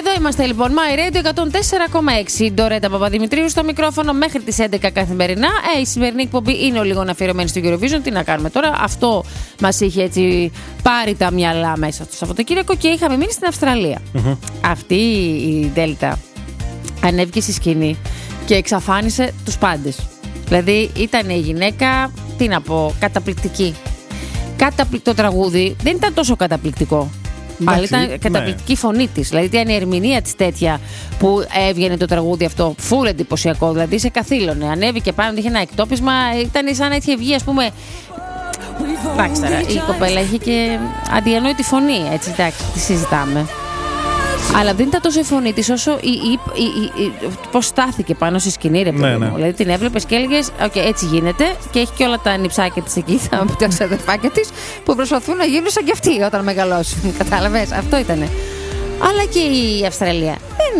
Εδώ είμαστε λοιπόν, My Radio 104,6. Ντορέτα Παπαδημητρίου στο μικρόφωνο μέχρι τις 11 καθημερινά. Η σημερινή εκπομπή είναι ο λίγο αφιερωμένη στο Eurovision. Τι να κάνουμε τώρα, αυτό μας είχε έτσι πάρει τα μυαλά μέσα στο Σαββατοκύριακο και είχαμε μείνει στην Αυστραλία. Αυτή η Δέλτα ανέβηκε στη σκηνή και εξαφάνισε τους πάντες. Δηλαδή ήταν η γυναίκα, τι να πω, καταπληκτική. Το τραγούδι δεν ήταν τόσο καταπληκτικό. Αλλά ήταν καταπληκτική φωνή της. Δηλαδή ήταν η ερμηνεία της τέτοια που έβγαινε το τραγούδι αυτό. Φουλ εντυπωσιακό. Δηλαδή σε καθήλωνε. Ανέβηκε πάνω, είχε ένα εκτόπισμα. Ήταν σαν να είχε βγει, ας πούμε. Εντάξει τώρα, η κοπέλα είχε και αδιανόητη φωνή. Έτσι, εντάξει, τη συζητάμε. Αλλά δεν ήταν τόσο η φωνή της όσο πώς στάθηκε πάνω στη σκηνή, ρε παιδί μου. Δηλαδή την έβλεπες και έλεγες, έτσι γίνεται, και έχει και όλα τα νυψάκια της εκεί, τα ξαδερφάκια της, που προσπαθούν να γίνουν σαν κι αυτοί όταν μεγαλώσουν. Κατάλαβες, αυτό ήτανε. Αλλά και η Αυστραλία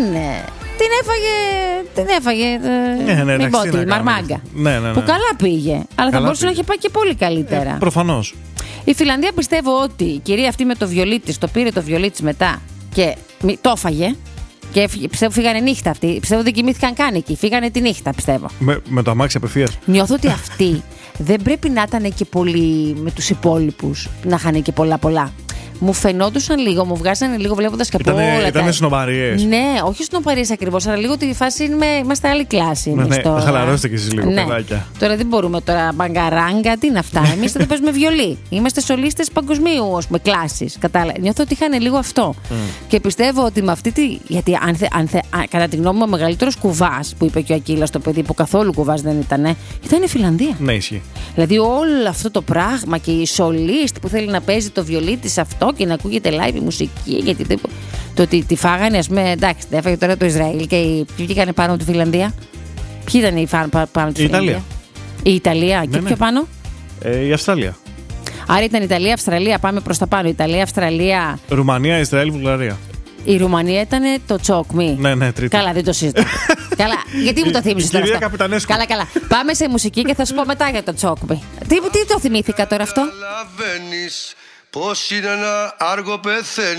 την έφαγε μην πω τι, μαρμάγκα. Που καλά πήγε, αλλά θα μπορούσε να έχει πάει και πολύ καλύτερα. Προφανώς. Η Φιλανδία πιστεύω ότι η κυρία αυτή με το βιολί της, το πήρε το βιολί της μετά και το έφαγε. Και πιστεύω φύγανε νύχτα αυτοί. Πιστεύω δεν κοιμήθηκαν καν εκεί. Φύγανε τη νύχτα, πιστεύω. Με το αμάξι απευθείας. Νιώθω ότι αυτοί δεν πρέπει να ήταν και πολύ με τους υπόλοιπους. Να είχαν και πολλά. Μου φαινόντουσαν λίγο, μου βγάζανε λίγο βλέποντας και από όλα. Ήτανε σνοπαρίες. Ναι, όχι σνοπαρίες ακριβώς, αλλά λίγο τη φάση είμαστε άλλη κλάση. Ναι, χαλαρώστε κι εσείς λίγο, παιδάκια. Τώρα δεν μπορούμε τώρα μπαγκαράγκα, τι είναι αυτά. Εμείς δεν παίζουμε βιολί. Είμαστε σολίστες παγκοσμίου, με κλάσεις. Νιώθω ότι είχαν λίγο αυτό. Και πιστεύω ότι με αυτή τη. Γιατί κατά τη γνώμη μου, ο μεγαλύτερος κουβάς που είπε και ο Ακύλας το παιδί, που καθόλου κουβάς δεν ήταν η Φιλανδία. Ναι, ισχύει. Δηλαδή όλο αυτό το πράγμα και η σολίστ που θέλει να παίζει το βιολί της αυτό και να ακούγεται live η μουσική. Γιατί το ότι τη φάγανε, ας πούμε, εντάξει, δεν έφαγε τώρα το Ισραήλ και ποιοι βγήκανε πάνω από τη Φιλανδία. Ποιοι ήταν οι πάνω από τη Φιλανδία? Η Ιταλία. Και πιο πάνω? Η Αυστραλία. Άρα ήταν Ιταλία, Αυστραλία, πάμε προς τα πάνω. Ιταλία, Αυστραλία. Ρουμανία, Ισραήλ, Βουλγαρία. Η Ρουμανία ήταν το τσόκμι. Ναι, τρίτη. Καλά, δεν το συζητάω. Καλά, γιατί μου το θύμισες τώρα αυτό? Καλά. Πάμε σε μουσική και θα σου πω μετά για το τσόκμι. Τι το θυμήθηκα τώρα αυτό? Πώς είναι να άργο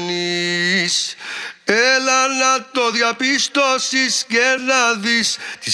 πεθαίνεις. Έλα να το διαπιστώσεις και να δεις τη